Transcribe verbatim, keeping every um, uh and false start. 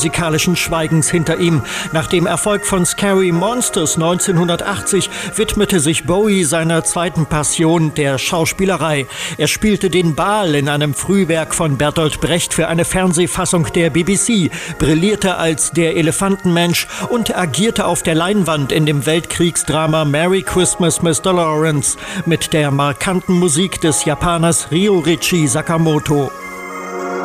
musikalischen Schweigens hinter ihm. Nach dem Erfolg von Scary Monsters neunzehnhundertachtzig widmete sich Bowie seiner zweiten Passion, der Schauspielerei. Er spielte den Baal in einem Frühwerk von Bertolt Brecht für eine Fernsehfassung der B B C, brillierte als der Elefantenmensch und agierte auf der Leinwand in dem Weltkriegsdrama Merry Christmas, Mister Lawrence mit der markanten Musik des Japaners Ryuichi Sakamoto.